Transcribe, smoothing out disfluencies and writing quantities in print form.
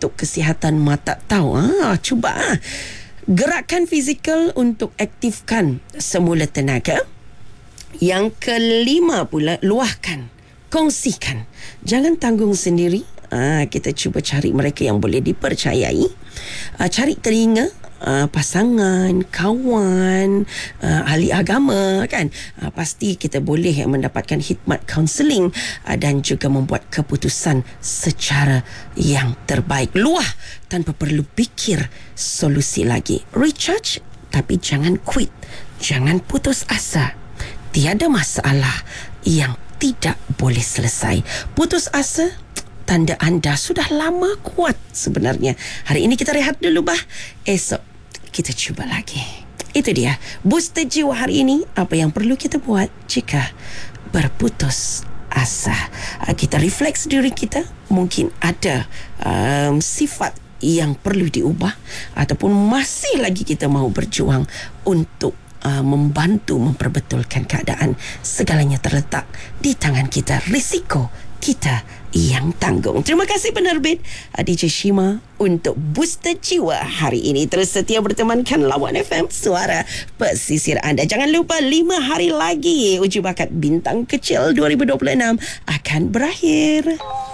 untuk kesihatan mata. Cuba gerakan fizikal untuk aktifkan semula tenaga. Yang kelima pula, luahkan, kongsikan. Jangan tanggung sendiri. Kita cuba cari mereka yang boleh dipercayai. Cari telinga pasangan, kawan, ahli agama kan. Pasti kita boleh mendapatkan khidmat kaunseling dan juga membuat keputusan secara yang terbaik. Luah tanpa perlu fikir solusi lagi. Recharge, tapi jangan quit. Jangan putus asa. Tiada masalah yang tidak boleh selesai. Putus asa, tanda anda sudah lama kuat sebenarnya. Hari ini kita rehat dulu esok kita cuba lagi. Itu dia booster jiwa hari ini. Apa yang perlu kita buat jika berputus asa? Kita refleks diri kita. Mungkin ada sifat yang perlu diubah, ataupun masih lagi kita mahu berjuang untuk membantu memperbetulkan keadaan. Segalanya terletak di tangan kita. Risiko kita yang tanggung. Terima kasih penerbit DJ Shima untuk booster jiwa hari ini. Terus setia bertemankan Lawan FM, suara pesisir anda. Jangan lupa 5 hari lagi uji bakat bintang kecil 2026 akan berakhir.